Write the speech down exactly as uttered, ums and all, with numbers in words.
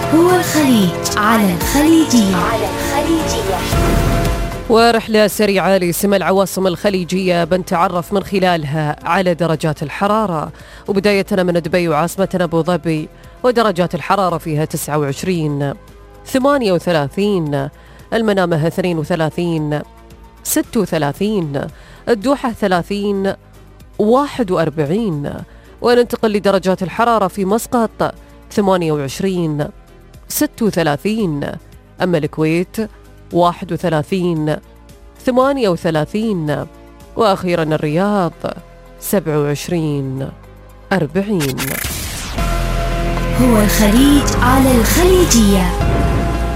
هو الخليج على الخليجية. على الخليجية. ورحلة سريعة لسمى العواصم الخليجية بنتعرف من خلالها على درجات الحرارة، وبداية من دبي وعاصمتنا أبو ظبي، ودرجات الحرارة فيها تسعة وعشرين، ثمانية وثلاثين، المنامة اثنين وثلاثين، ستة وثلاثين، الدوحة ثلاثين، واحد وأربعين. وننتقل لدرجات الحرارة في مسقط ثمانية وعشرين، ستة وثلاثين، أما الكويت واحد وثلاثين، ثمانية وثلاثين، وأخيرا الرياض سبعة وعشرين، أربعين. هو الخليج على الخليجية.